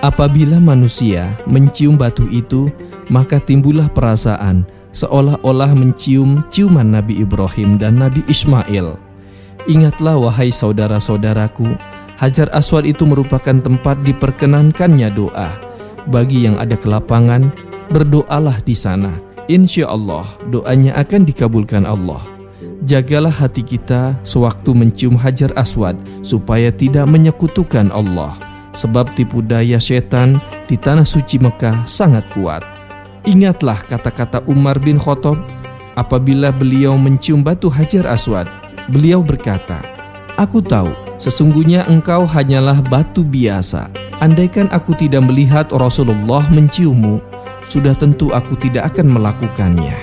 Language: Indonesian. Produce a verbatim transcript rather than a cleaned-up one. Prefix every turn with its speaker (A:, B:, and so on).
A: Apabila manusia mencium batu itu, maka timbullah perasaan seolah-olah mencium ciuman Nabi Ibrahim dan Nabi Ismail. Ingatlah wahai saudara-saudaraku, Hajar Aswad itu merupakan tempat diperkenankannya doa. Bagi yang ada kelapangan, berdoalah di sana. Insya Allah doanya akan dikabulkan Allah. Jagalah hati kita sewaktu mencium Hajar Aswad supaya tidak menyekutukan Allah, sebab tipu daya setan di tanah suci Mekah sangat kuat. Ingatlah kata-kata Umar bin Khattab apabila beliau mencium batu Hajar Aswad. Beliau berkata, "Aku tahu sesungguhnya engkau hanyalah batu biasa. Andaikan aku tidak melihat Rasulullah menciummu, sudah tentu aku tidak akan melakukannya."